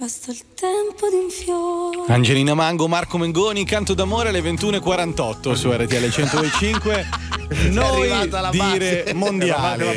basta il tempo di un fiore. Angelina Mango, Marco Mengoni, Canto d'amore alle 21:48 su RTL 105. Noi dire mondiali.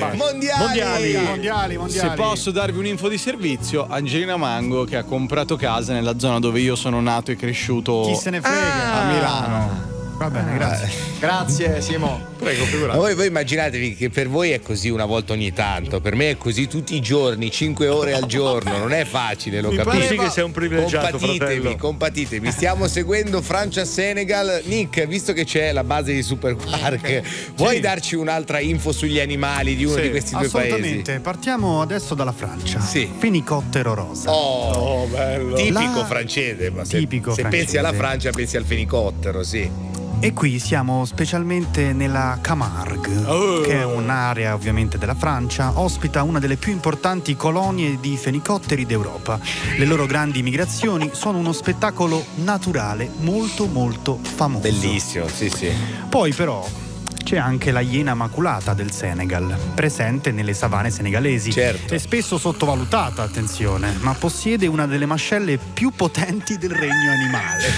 Se posso darvi un'info di servizio, Angelina Mango che ha comprato casa nella zona dove io sono nato e cresciuto. Chi se ne frega? A Milano. Va bene, grazie. Grazie Simo. Prego, figurati. Ma voi immaginatevi che per voi è così una volta ogni tanto, per me è così tutti i giorni, 5 ore al giorno, non è facile, lo capisco. Sì che sei un privilegiato, compatitevi, stiamo seguendo Francia-Senegal. Nick, visto che c'è la base di Super Quark, vuoi darci un'altra info sugli animali di uno di questi due paesi? Assolutamente, partiamo adesso dalla Francia. Sì. Fenicottero rosa. Oh, bello. Tipico francese, ma se pensi alla Francia pensi al fenicottero, sì. E qui siamo specialmente nella Camargue, che è un'area ovviamente della Francia, ospita una delle più importanti colonie di fenicotteri d'Europa. Le loro grandi migrazioni sono uno spettacolo naturale molto molto famoso. Bellissimo, sì. Poi però c'è anche la iena maculata del Senegal, presente nelle savane senegalesi. Certo. E spesso sottovalutata, attenzione, ma possiede una delle mascelle più potenti del regno animale.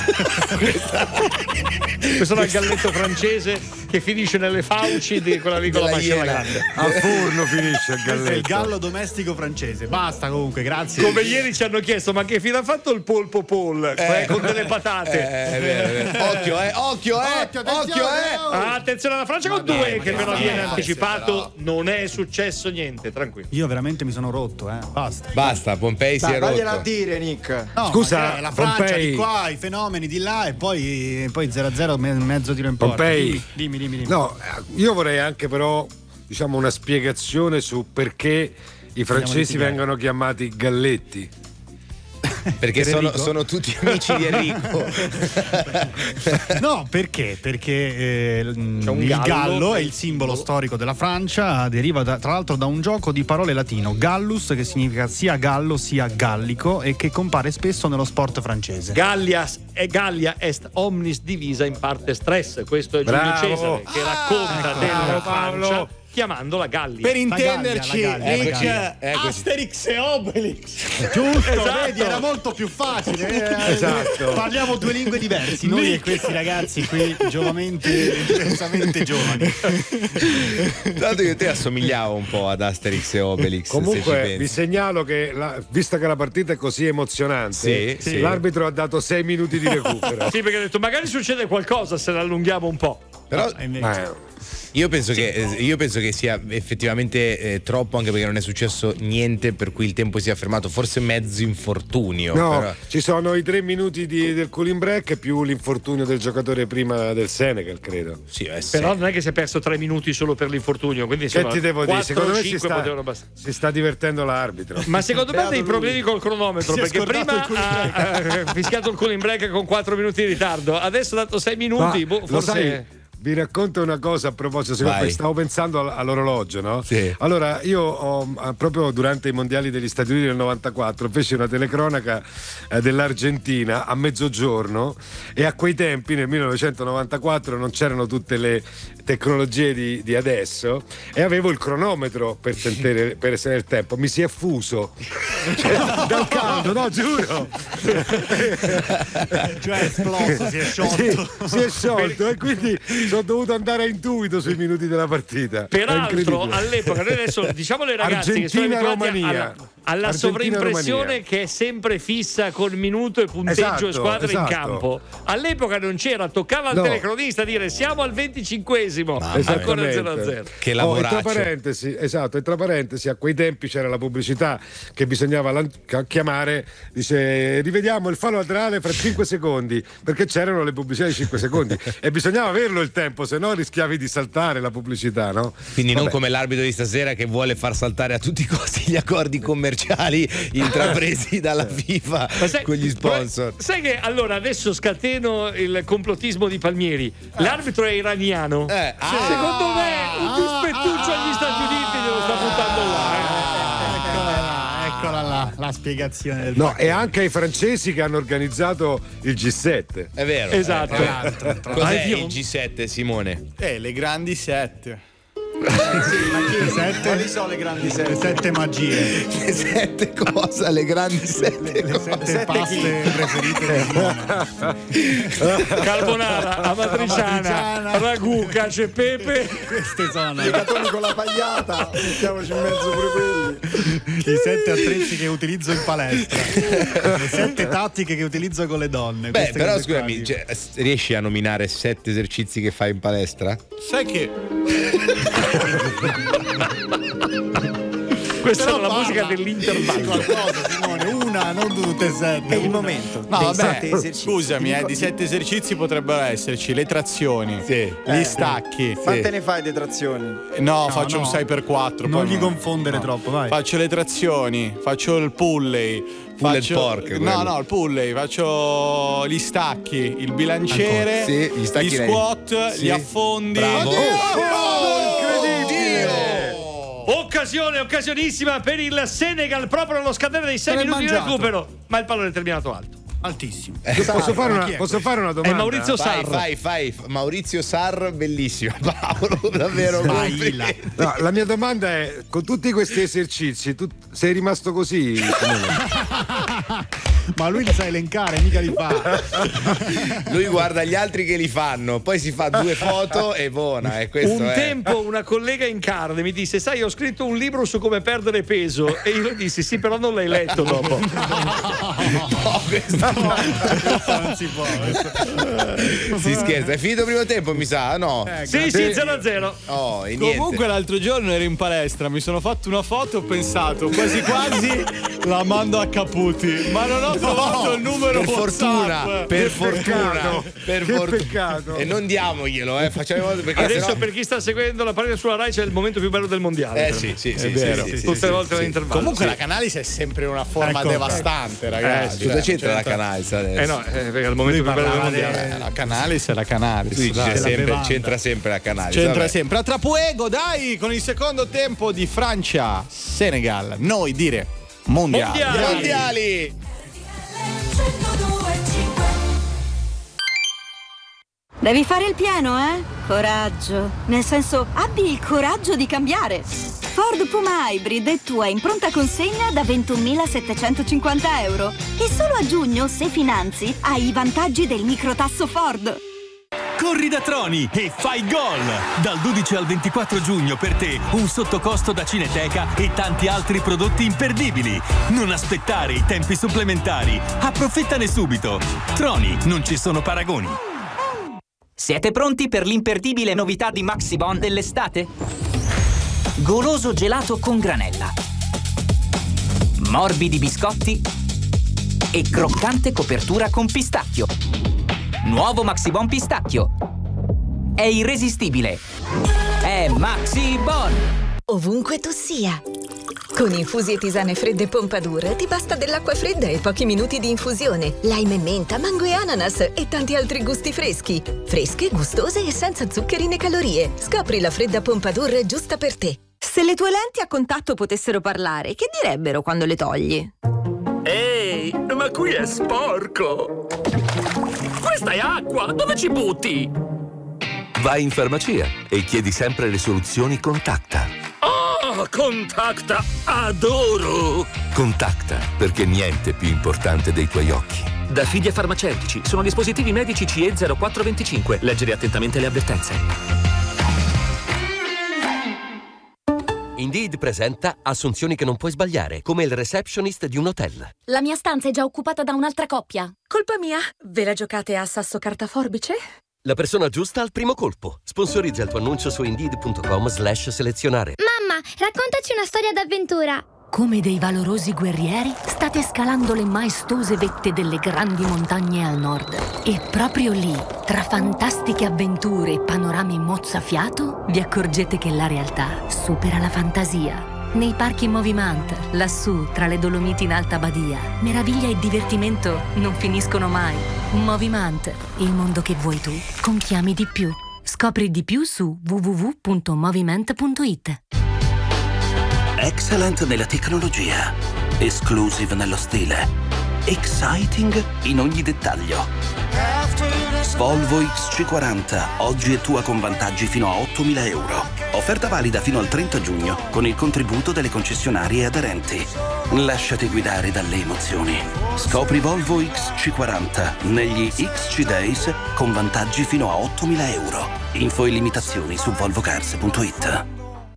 Questo è il galletto francese che finisce nelle fauci di quella lì con la mascella grande. Al forno finisce il galletto. Questo è il gallo domestico francese. Basta comunque, grazie. Come ieri ci hanno chiesto, ma che fine ha fatto il polpo Paul? Con delle patate. È vero. Occhio. Attenzione alla Francia con due, che però viene anticipato. Non è successo niente, tranquillo. Io veramente mi sono rotto, Basta, Pompei si è rotto. Vagliela a dire, Nick. No, scusa, la Francia Pompei. di qua, i fenomeni di là e poi 0-0 mezzo tiro in porta. Pompei. Dimmi. No, io vorrei anche però, diciamo, una spiegazione su perché i francesi vengono chiamati galletti. Perché sono tutti amici di Enrico. No, perché? Perché il gallo è il simbolo storico della Francia, deriva tra l'altro da un gioco di parole latino, gallus, che significa sia gallo sia gallico e che compare spesso nello sport francese. Gallia est omnis divisa in parte stress. Questo è Giulio Cesare che racconta della Francia chiamandola Gallia. Per intenderci, la Gallia. Asterix e Obelix. Giusto, Esatto. vedi, era molto più facile. Esatto. Parliamo due lingue diverse, noi e questi ragazzi qui diversamente giovani. Tanto io e te assomigliavo un po' ad Asterix e Obelix. Comunque vi segnalo che vista che la partita è così emozionante, sì. l'arbitro ha dato 6 minuti di recupero. Sì, perché ha detto magari succede qualcosa se la allunghiamo un po'. Però io penso che sia effettivamente troppo, anche perché non è successo niente per cui il tempo si è fermato, forse mezzo infortunio. No, però ci sono i 3 minuti del cooling break più l'infortunio del giocatore prima del Senegal, credo. Sì, però non è che si è perso 3 minuti solo per l'infortunio, quindi che ti devo dire? Secondo me potevano bastare. si sta divertendo l'arbitro. Ma secondo me ha dei problemi col cronometro, perché prima ha fischiato il cooling break con 4 minuti di ritardo, adesso ha dato 6 minuti. Lo forse sai, vi racconto una cosa a proposito, stavo pensando all'orologio, no? Sì. Allora, io proprio durante i mondiali degli Stati Uniti del 94 feci una telecronaca dell'Argentina a mezzogiorno, e a quei tempi, nel 1994, non c'erano tutte le tecnologie di adesso, e avevo il cronometro per sentire il tempo. Mi si è fuso dal caldo, no, giuro. Cioè è esploso, si è sciolto. Si è sciolto, e quindi ho dovuto andare a intuito sui minuti della partita. Peraltro all'epoca, noi adesso diciamo alle ragazze che sono abituati alla sovraimpressione che è sempre fissa col minuto e punteggio e squadra in campo. All'epoca non c'era, toccava al telecronista a dire siamo al 25esimo, ancora 0-0. Che lavoraccio. E tra parentesi, a quei tempi c'era la pubblicità che bisognava chiamare, dice rivediamo il fallo laterale fra 5 secondi, perché c'erano le pubblicità di 5 secondi e bisognava averlo il tempo, se no rischiavi di saltare la pubblicità, no? Quindi non come l'arbitro di stasera che vuole far saltare a tutti i costi gli accordi commerciali intrapresi dalla FIFA con gli sponsor. Sai che allora adesso scateno il complottismo di Palmieri. L'arbitro è iraniano. Secondo me un dispettuccio agli Stati Uniti glielo sta buttando là. Eccola là, la spiegazione del e anche i francesi che hanno organizzato il G7. È vero. Esatto. Cos'è il G7, Simone? Le grandi 7. Quali sono le grandi sette? Le 7 magie. Le 7 cosa? Le grandi 7 le 7 paste preferite di carbonara, amatriciana, ragù, cacio e pepe. Queste sono i gatoni con la pagliata, mettiamoci in mezzo pure quelli. I 7 attrezzi che utilizzo in palestra, le 7 tattiche che utilizzo con le donne. Beh, però scusami, riesci a nominare 7 esercizi che fai in palestra? Sai che questa è la musica dell'intervallo. Qualcosa, Simone, una, non tutte e 7. È il momento. No, vabbè, scusami, di 7 esercizi potrebbero esserci le trazioni, gli stacchi. Quante ne fai di trazioni? No, faccio un 6x4. Non gli confondere troppo, vai. Faccio le trazioni, faccio il pulley. Il pulley, faccio gli stacchi, il bilanciere, gli squat, gli affondi. Bravo. Occasionissima per il Senegal proprio allo scadere dei 6 minuti di recupero, ma il pallone è terminato alto. Altissimo. Posso fare una domanda? È Maurizio Sarr. Vai. Maurizio Sarr, bellissimo. Paolo, davvero complimenti. No, la mia domanda è: con tutti questi esercizi, tu sei rimasto così? Ma lui li sa elencare, mica li fa. Lui guarda gli altri che li fanno, poi si fa 2 foto e buona. Tempo una collega in carne mi disse: sai, ho scritto un libro su come perdere peso. E io gli dissi: sì, però non l'hai letto dopo. Non si può. Si scherza, è finito il primo tempo, mi sa, no? Sì, 0-0. Oh, e niente. Comunque l'altro giorno ero in palestra, mi sono fatto una foto, ho pensato quasi la mando a Caputi, ma non ho trovato il numero per WhatsApp. Per fortuna. Peccato. E non diamoglielo, facciamo in modo, perché adesso sennò... per chi sta seguendo la partita sulla Rai c'è il momento più bello del mondiale. Sì, è vero. Tutte le volte all'intervallo. Comunque la Canalis è sempre una forma devastante, ragazzi. Cosa c'entra la Canalis adesso? No, perché al momento più bello del mondiale. La Canalis è la Canalis. C'entra sempre la Canalis. C'entra sempre. A Trapuego, dai, con il secondo tempo di Francia, Senegal. Noi dire mondiali. Devi fare il pieno, Coraggio. Nel senso, abbi il coraggio di cambiare. Ford Puma Hybrid è tua in pronta consegna da 21.750 euro. E solo a giugno, se finanzi, hai i vantaggi del microtasso Ford. Corri da Troni e fai gol! Dal 12 al 24 giugno per te un sottocosto da Cineteca e tanti altri prodotti imperdibili. Non aspettare i tempi supplementari. Approfittane subito. Troni, non ci sono paragoni. Siete pronti per l'imperdibile novità di Maxibon dell'estate? Goloso gelato con granella, morbidi biscotti e croccante copertura con pistacchio. Nuovo Maxibon pistacchio. È irresistibile. È Maxibon. Ovunque tu sia. Con infusi e tisane fredde Pompadour ti basta dell'acqua fredda e pochi minuti di infusione. Lime e menta, mango e ananas e tanti altri gusti freschi. Fresche, gustose e senza zuccheri né calorie. Scopri la fredda Pompadour giusta per te. Se le tue lenti a contatto potessero parlare, che direbbero quando le togli? Ehi, ma qui è sporco! Questa è acqua! Dove ci butti? Vai in farmacia e chiedi sempre le soluzioni Contacta. Oh, Contacta! Adoro! Contacta, perché niente è più importante dei tuoi occhi. Da Fidia Farmaceutici sono dispositivi medici CE 0425. Leggere attentamente le avvertenze. Indeed presenta assunzioni che non puoi sbagliare, come il receptionist di un hotel. La mia stanza è già occupata da un'altra coppia. Colpa mia? Ve la giocate a sasso carta forbice? La persona giusta al primo colpo. Sponsorizza il tuo annuncio su Indeed.com/selezionare. Mamma, raccontaci una storia d'avventura. Come dei valorosi guerrieri, state scalando le maestose vette delle grandi montagne al nord. E proprio lì, tra fantastiche avventure e panorami mozzafiato, vi accorgete che la realtà supera la fantasia. Nei parchi Movimant, lassù, tra le Dolomiti in Alta Badia, meraviglia e divertimento non finiscono mai. Movimant, il mondo che vuoi tu, con chi ami di più. Scopri di più su www.moviment.it. Excellent nella tecnologia, exclusive nello stile, exciting in ogni dettaglio. Volvo XC40, oggi è tua con vantaggi fino a 8.000 euro. Offerta valida fino al 30 giugno, con il contributo delle concessionarie aderenti. Lasciati guidare dalle emozioni. Scopri Volvo XC40 negli XC Days con vantaggi fino a 8.000 euro. Info e limitazioni su volvocars.it.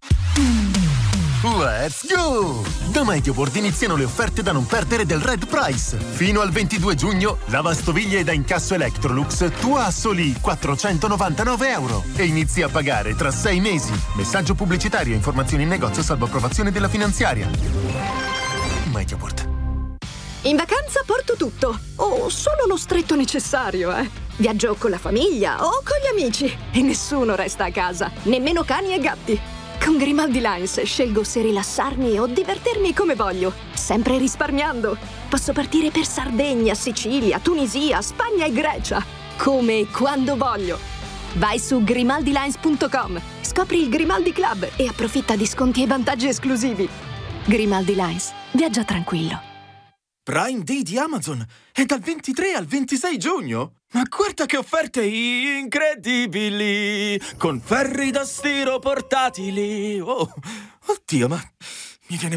Let's go! Da Mediaworld iniziano le offerte da non perdere del Red Price. Fino al 22 giugno, lavastoviglie da incasso Electrolux tua a soli 499 euro e inizi a pagare tra 6 mesi. Messaggio pubblicitario e informazioni in negozio salvo approvazione della finanziaria. Mediaworld. In vacanza porto tutto, o solo lo stretto necessario, Viaggio con la famiglia o con gli amici e nessuno resta a casa, nemmeno cani e gatti. Con Grimaldi Lines scelgo se rilassarmi o divertirmi come voglio, sempre risparmiando. Posso partire per Sardegna, Sicilia, Tunisia, Spagna e Grecia, come e quando voglio. Vai su grimaldilines.com, scopri il Grimaldi Club e approfitta di sconti e vantaggi esclusivi. Grimaldi Lines, viaggia tranquillo. Prime Day di Amazon è dal 23 al 26 giugno. Ma guarda che offerte incredibili! Con ferri da stiro portatili. Oh, oddio, ma mi viene